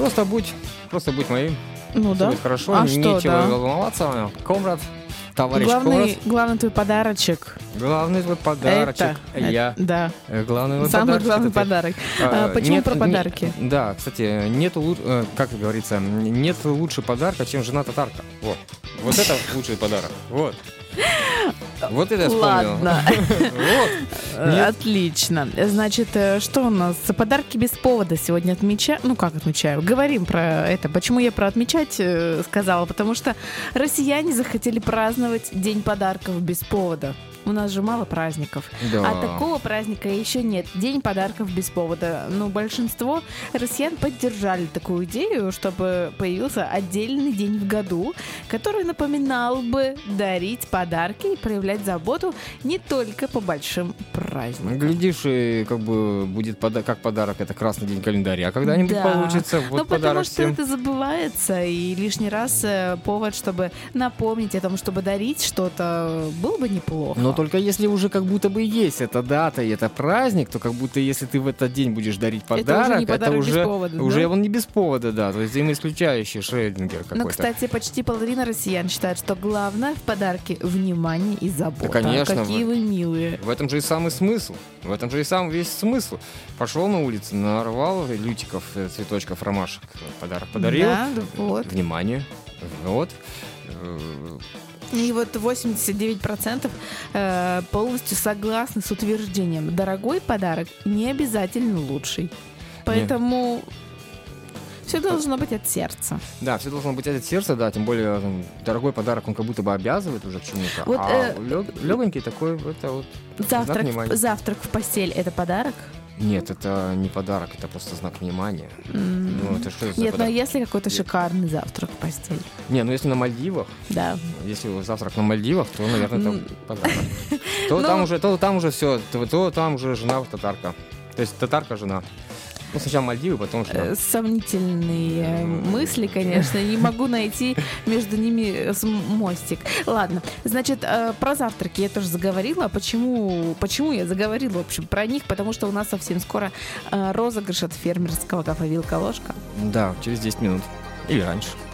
Просто будь моим. Ну Все да. будет хорошо, А нечего что, да? волноваться. Комрад, товарищ Комрад. Главный твой подарочек. Главный твой подарочек. Я. Да. Главный мой Самый подарочек. главный это ты. подарок. Почему про подарки? Да, кстати, как говорится, нет лучше подарка, чем жена татарка. Вот это лучший подарок. Вот это я вспомнил. Ладно. Отлично. Значит, что у нас? Подарки без повода сегодня отмечаем. Ну, как отмечаем? Говорим про это. Почему я про отмечать сказала? Потому что россияне захотели праздновать День подарков без повода. У нас же мало праздников. Да. А такого праздника еще нет. День подарков без повода. Но большинство россиян поддержали такую идею, чтобы появился отдельный день в году, который напоминал бы дарить подарки и проявлять заботу не только по большим праздникам. Глядишь, и как бы будет как подарок, это красный день календаря. Когда-нибудь Да. получится. Вот Ну, подарок потому что всем. это забывается, и лишний раз повод, чтобы напомнить о том, чтобы дарить что-то, было бы неплохо. Но только если уже как будто бы есть эта дата и это праздник, то как будто если ты в этот день будешь дарить подарок, уже не подарок без повода, уже да? он не без повода, да, то есть взаимоисключающий Шрёдингер какой-то. Но, кстати, почти половина россиян считает, что главное в подарке внимание и забота. Да, конечно. Какие вы милые. В этом же и самый смысл. В этом же и сам весь смысл. Пошел на улицу, нарвал лютиков, цветочков, ромашек, подарок подарил. Да, вот. Внимание. Вот. И вот 89% полностью согласны с утверждением. Дорогой подарок не обязательно лучший. Поэтому все должно быть от сердца. Да, все должно быть от сердца, да, тем более дорогой подарок, он как будто бы обязывает уже к чему-то. Вот, легонький такой, это вот знак внимания. Завтрак в постель – это подарок? Нет, это не подарок, это просто знак внимания. Ну, это что это за Нет, но подарок? если какой-то шикарный завтрак в постель. Не, ну если на Мальдивах, Да. если завтрак на Мальдивах, то, наверное, это подарок. То Ну, там уже все, то там уже жена татарка. То есть татарка жена. Ну, сначала Мальдивы, потом жена. Сомнительные мысли, конечно. Не могу найти между ними мостик. Ладно, значит, про завтраки я тоже заговорила. Почему я заговорила, в общем, про них? Потому что у нас совсем скоро розыгрыш от фермерского кафе «Вилка-ложка». Да, через 10 минут. Или раньше.